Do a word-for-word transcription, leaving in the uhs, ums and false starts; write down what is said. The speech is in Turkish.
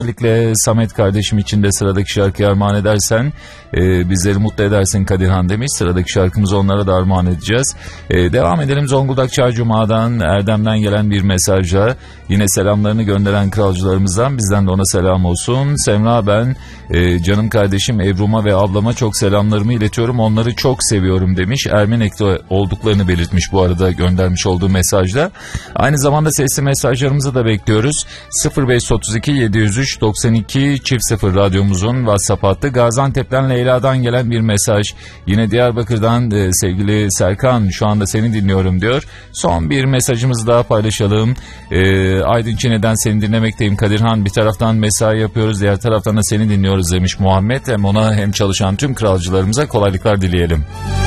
Özellikle Samet kardeşim için de sıradaki şarkıyı armağan edersen e, bizleri mutlu edersin Kadirhan demiş. Sıradaki şarkımızı onlara da armağan edeceğiz. E, devam edelim Zonguldak Çaycuma'dan, Erdem'den gelen bir mesajla. Yine selamlarını gönderen kralcılarımızdan, bizden de ona selam olsun. Semra ben e, canım kardeşim Ebrum'a ve ablama çok selamlarımı iletiyorum. Onları çok seviyorum demiş. Ermenek'te olduklarını belirtmiş bu arada göndermiş olduğu mesajda. Aynı zamanda sesli mesajlarımızı da bekliyoruz. sıfır beş otuz iki yedi yüz üç doksan iki çift sıfır radyomuzun WhatsApp hattı. Gaziantep'ten Leyla'dan gelen bir mesaj. Yine Diyarbakır'dan e, sevgili Serkan, şu anda seni dinliyorum diyor. Son bir mesajımızı daha paylaşalım. E, Aydın Çine'den seni dinlemekteyim Kadirhan. Bir taraftan mesai yapıyoruz, diğer taraftan da seni dinliyoruz demiş Muhammed. Hem ona hem çalışan tüm kralcılarımıza kolaylıklar dileyelim.